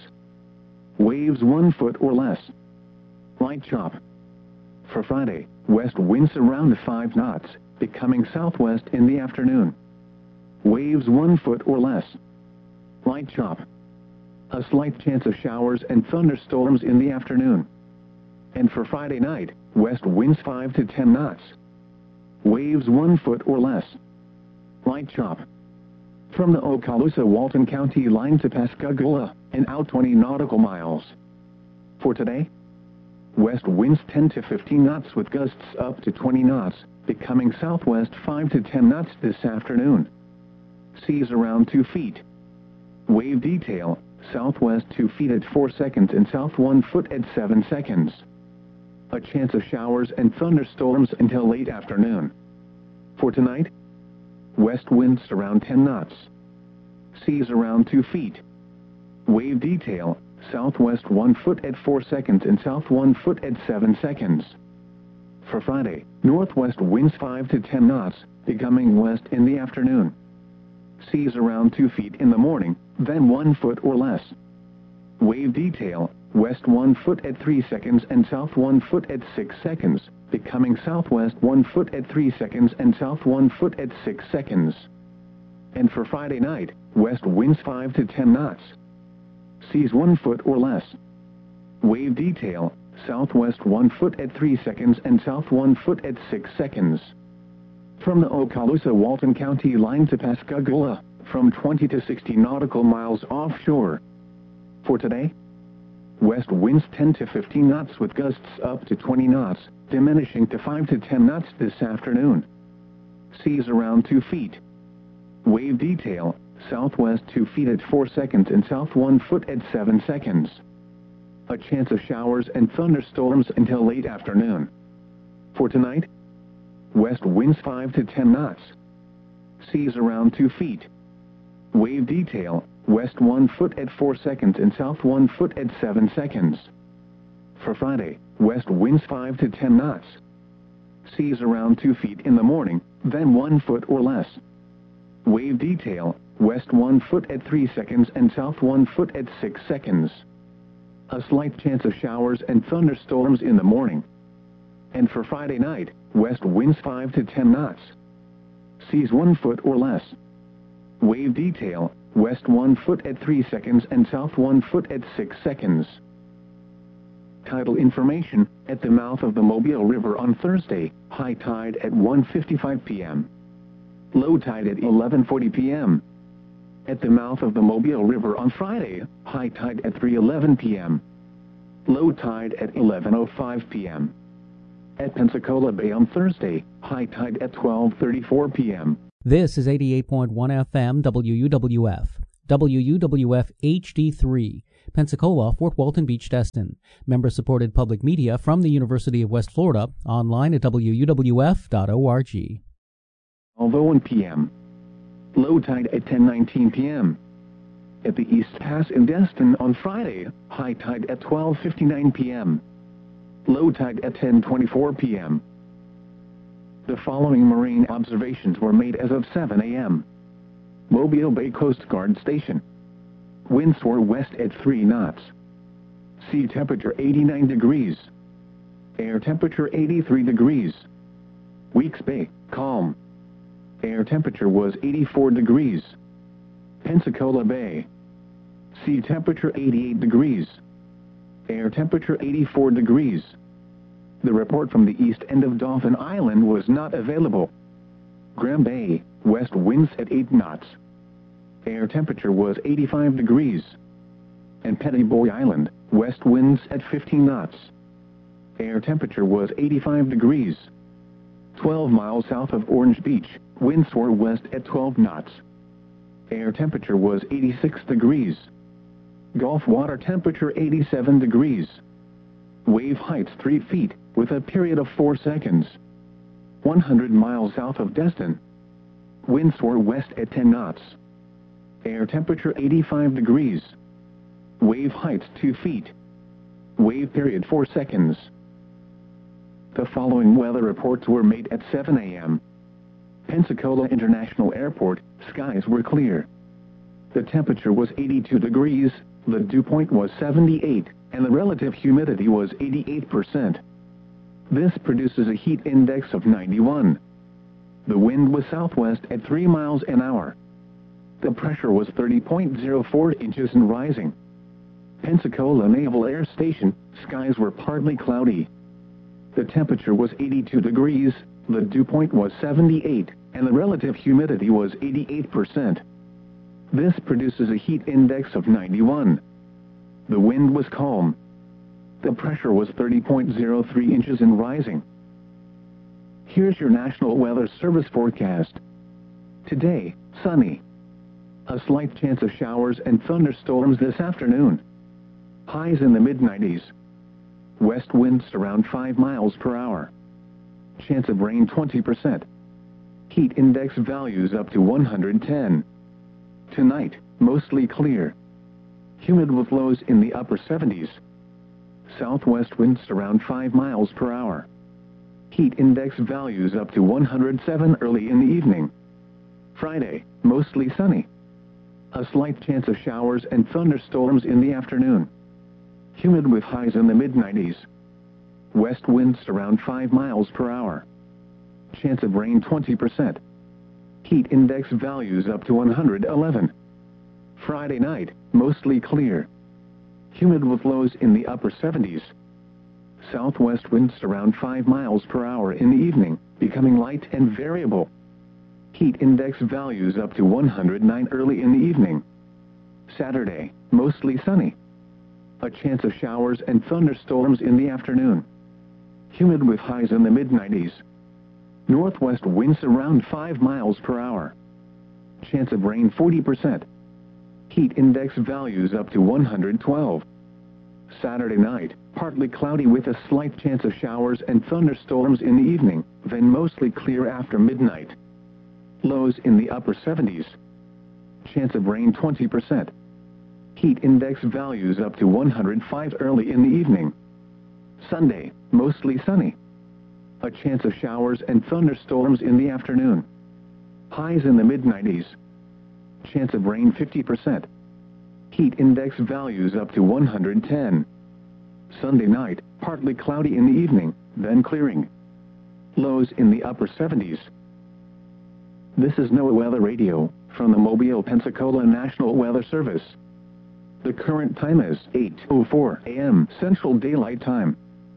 Waves 1 foot or less. Light chop. For Friday, west winds around 5 knots, becoming southwest in the afternoon. Waves 1 foot or less. Light chop. A slight chance of showers and thunderstorms in the afternoon. And for Friday night, west winds 5 to 10 knots. Waves 1 foot or less. Light chop. From the Okaloosa-Walton County line to Pascagoula, and out 20 nautical miles. For today, west winds 10 to 15 knots with gusts up to 20 knots, becoming southwest 5 to 10 knots this afternoon. Seas around 2 feet. Wave detail, southwest 2 feet at 4 seconds and south 1 foot at 7 seconds. A chance of showers and thunderstorms until late afternoon. For tonight, west winds around 10 knots. Seas around 2 feet. Wave detail, southwest 1 foot at 4 seconds and south 1 foot at 7 seconds. For Friday, northwest winds 5 to 10 knots, becoming west in the afternoon. Seas around 2 feet in the morning, then 1 foot or less. Wave detail, west 1 foot at 3 seconds and south 1 foot at 6 seconds, becoming southwest 1 foot at 3 seconds and south 1 foot at 6 seconds. And for Friday night, west winds 5 to 10 knots. Seas 1 foot or less. Wave detail, southwest 1 foot at 3 seconds and south 1 foot at 6 seconds. From the Okaloosa-Walton County line to Pascagoula, from 20 to 60 nautical miles offshore. For today, west winds 10 to 15 knots with gusts up to 20 knots, diminishing to 5 to 10 knots this afternoon. Seas around 2 feet. Wave detail, southwest 2 feet at 4 seconds and south 1 foot at 7 seconds. A chance of showers and thunderstorms until late afternoon. For tonight, west winds 5 to 10 knots. Seas around 2 feet. Wave detail, west 1 foot at 4 seconds and south 1 foot at 7 seconds. For Friday, west winds 5 to 10 knots. Seas around 2 feet in the morning, then 1 foot or less. Wave detail, west 1 foot at 3 seconds and south 1 foot at 6 seconds. A slight chance of showers and thunderstorms in the morning. And for Friday night, west winds 5 to 10 knots. Seas 1 foot or less. Wave detail, west 1 foot at 3 seconds and south 1 foot at 6 seconds. Tidal information, at the mouth of the Mobile River on Thursday, high tide at 1:55 p.m. Low tide at 11:40 p.m. At the mouth of the Mobile River on Friday, high tide at 3:11 p.m. Low tide at 11:05 p.m. At Pensacola Bay on Thursday, high tide at 12:34 p.m. This is 88.1 FM WUWF, WUWF HD3, Pensacola, Fort Walton Beach, Destin. Member-supported public media from the University of West Florida, online at wuwf.org. 12:01 p.m. Low tide at 10:19 p.m. At the East Pass in Destin on Friday, high tide at 12:59 p.m. Low tide at 10:24 p.m. The following marine observations were made as of 7 a.m. Mobile Bay Coast Guard Station. Winds were west at 3 knots. Sea temperature 89 degrees. Air temperature 83 degrees. Weeks Bay, calm. Air temperature was 84 degrees. Pensacola Bay. Sea temperature 88 degrees. Air temperature 84 degrees. The report from the east end of Dauphin Island was not available. Graham Bay, west winds at 8 knots. Air temperature was 85 degrees. And Petty Boy Island, west winds at 15 knots. Air temperature was 85 degrees. 12 miles south of Orange Beach, winds were west at 12 knots. Air temperature was 86 degrees. Gulf water temperature 87 degrees. Wave heights 3 feet, with a period of 4 seconds. 100 miles south of Destin. Winds were west at 10 knots. Air temperature 85 degrees. Wave heights 2 feet. Wave period 4 seconds. The following weather reports were made at 7 a.m. Pensacola International Airport, skies were clear. The temperature was 82 degrees, the dew point was 78, and the relative humidity was 88%. This produces a heat index of 91. The wind was southwest at 3 miles an hour. The pressure was 30.04 inches and rising. Pensacola Naval Air Station, skies were partly cloudy. The temperature was 82 degrees, the dew point was 78, and the relative humidity was 88%. This produces a heat index of 91. The wind was calm. The pressure was 30.03 inches and rising. Here's your National Weather Service forecast. Today, sunny. A slight chance of showers and thunderstorms this afternoon. Highs in the mid-90s. West winds around 5 miles per hour. Chance of rain 20%. Heat index values up to 110. Tonight, mostly clear. Humid with lows in the upper 70s. Southwest winds around 5 miles per hour. Heat index values up to 107 early in the evening. Friday, mostly sunny. A slight chance of showers and thunderstorms in the afternoon. Humid with highs in the mid-90s. West winds around 5 miles per hour. Chance of rain 20%. Heat index values up to 111. Friday night, mostly clear. Humid with lows in the upper 70s. Southwest winds around 5 miles per hour in the evening, becoming light and variable. Heat index values up to 109 early in the evening. Saturday, mostly sunny. A chance of showers and thunderstorms in the afternoon. Humid with highs in the mid-90s. Northwest winds around 5 miles per hour. Chance of rain 40%. Heat index values up to 112. Saturday night, partly cloudy with a slight chance of showers and thunderstorms in the evening, then mostly clear after midnight. Lows in the upper 70s. Chance of rain 20%. Heat index values up to 105 early in the evening. Sunday, mostly sunny. A chance of showers and thunderstorms in the afternoon. Highs in the mid-90s. Chance of rain 50%. Heat index values up to 110. Sunday night, partly cloudy in the evening, then clearing. Lows in the upper 70s. This is NOAA Weather Radio, from the Mobile, Pensacola National Weather Service. The current time is 8:04 a.m. Central Daylight Time.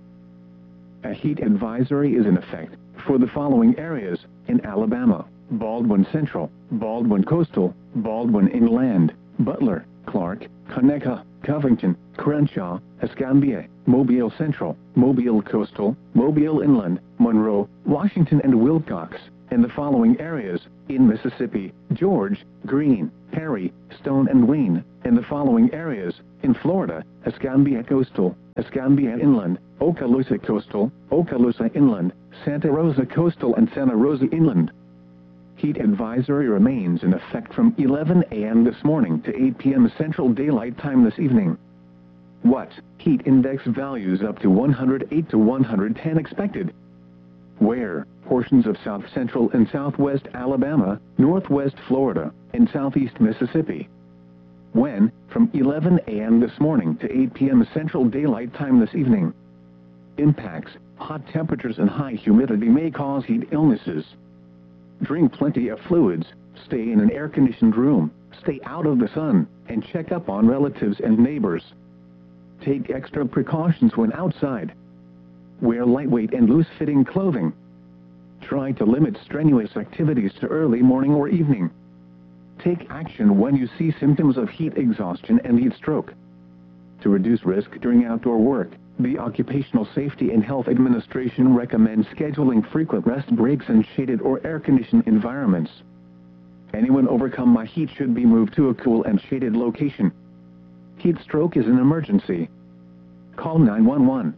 A heat advisory is in effect for the following areas in Alabama: Baldwin Central, Baldwin Coastal, Baldwin Inland, Butler, Clark, Conecuh, Covington, Crenshaw, Escambia, Mobile Central, Mobile Coastal, Mobile Inland, Monroe, Washington and Wilcox, and the following areas, in Mississippi, George, Greene, Perry, Stone and Wayne, and the following areas, in Florida, Escambia Coastal, Escambia Inland, Okaloosa Coastal, Okaloosa Inland, Santa Rosa Coastal and Santa Rosa Inland. Heat advisory remains in effect from 11 a.m. this morning to 8 p.m. Central Daylight Time this evening. What? Heat index values up to 108 to 110 expected. Where? Portions of south central and southwest Alabama, northwest Florida, and southeast Mississippi. When? From 11 a.m. this morning to 8 p.m. Central Daylight Time this evening. Impacts: hot temperatures and high humidity may cause heat illnesses. Drink plenty of fluids, stay in an air-conditioned room, stay out of the sun, and check up on relatives and neighbors. Take extra precautions when outside. Wear lightweight and loose-fitting clothing. Try to limit strenuous activities to early morning or evening. Take action when you see symptoms of heat exhaustion and heat stroke. To reduce risk during outdoor work, the Occupational Safety and Health Administration recommends scheduling frequent rest breaks in shaded or air-conditioned environments. Anyone overcome by heat should be moved to a cool and shaded location. Heat stroke is an emergency. Call 911.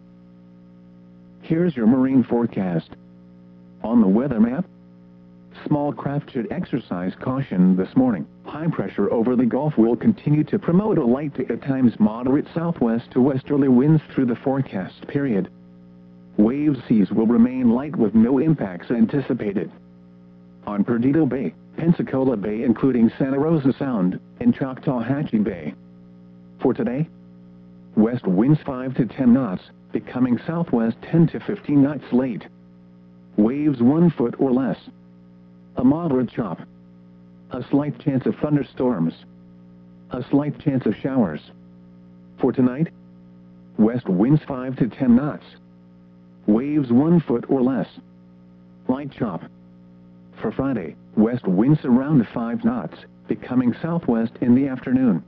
Here's your marine forecast. On the weather map, small craft should exercise caution this morning. High pressure over the Gulf will continue to promote a light to at times moderate southwest to westerly winds through the forecast period. Wave seas will remain light with no impacts anticipated. On Perdido Bay, Pensacola Bay including Santa Rosa Sound, and Choctawhatchee Bay. For today, west winds 5 to 10 knots, becoming southwest 10 to 15 knots late. Waves 1 foot or less. A moderate chop. A slight chance of thunderstorms. A slight chance of showers. For tonight, west winds 5 to 10 knots. Waves 1 foot or less. Light chop. For Friday, west winds around 5 knots, becoming southwest in the afternoon.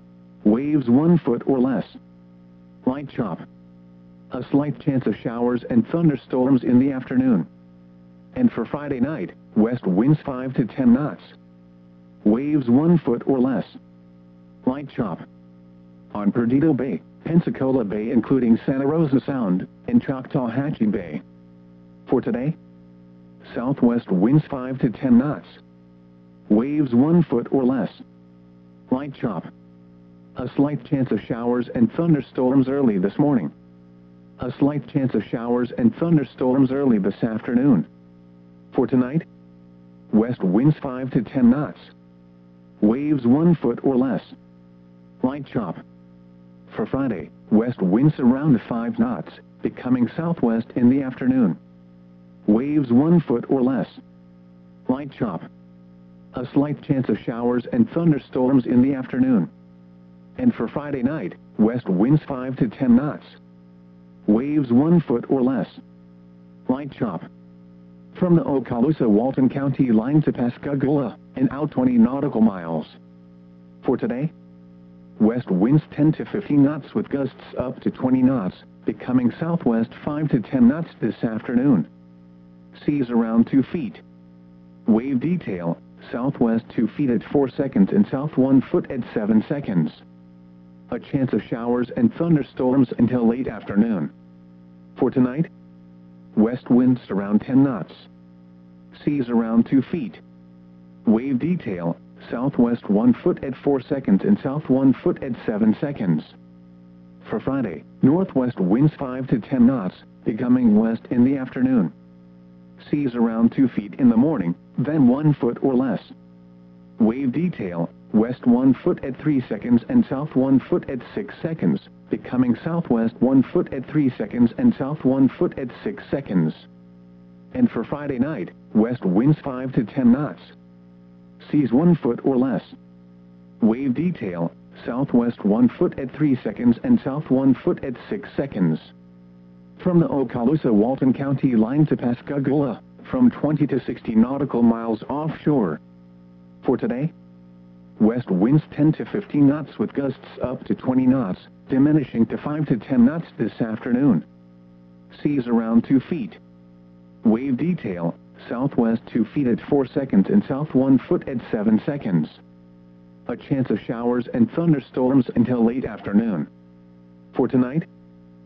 Waves 1 foot or less. Light chop. A slight chance of showers and thunderstorms in the afternoon. And for Friday night, west winds 5 to 10 knots. Waves 1 foot or less. Light chop. On Perdido Bay, Pensacola Bay including Santa Rosa Sound, and Choctawhatchee Bay. For today, southwest winds 5 to 10 knots. Waves 1 foot or less. Light chop. A slight chance of showers and thunderstorms early this morning. A slight chance of showers and thunderstorms early this afternoon. For tonight, west winds 5 to 10 knots. Waves 1 foot or less. Light chop. For Friday, west winds around 5 knots, becoming southwest in the afternoon. Waves 1 foot or less. Light chop. A slight chance of showers and thunderstorms in the afternoon. And for Friday night, west winds 5 to 10 knots. Waves 1 foot or less. Light chop. From the Okaloosa-Walton County line to Pascagoula, and out 20 nautical miles. For today, west winds 10 to 15 knots with gusts up to 20 knots, becoming southwest 5 to 10 knots this afternoon. Seas around 2 feet. Wave detail, southwest 2 feet at 4 seconds and south 1 foot at 7 seconds. A chance of showers and thunderstorms until late afternoon. For tonight, west winds around 10 knots. Seas around 2 feet. Wave detail, southwest 1 foot at 4 seconds and south 1 foot at 7 seconds. For Friday, northwest winds 5 to 10 knots, becoming west in the afternoon. Seas around 2 feet in the morning, then 1 foot or less. Wave detail, west 1 foot at 3 seconds and south 1 foot at 6 seconds, becoming southwest 1 foot at 3 seconds and south 1 foot at 6 seconds. And for Friday night, west winds 5 to 10 knots. Seas 1 foot or less. Wave detail, southwest 1 foot at 3 seconds and south 1 foot at 6 seconds. From the Okaloosa-Walton County line to Pascagoula, from 20 to 60 nautical miles offshore. For today, west winds 10 to 15 knots with gusts up to 20 knots, diminishing to 5 to 10 knots this afternoon. Seas around 2 feet. Wave detail, southwest 2 feet at 4 seconds and south 1 foot at 7 seconds. A chance of showers and thunderstorms until late afternoon. For tonight,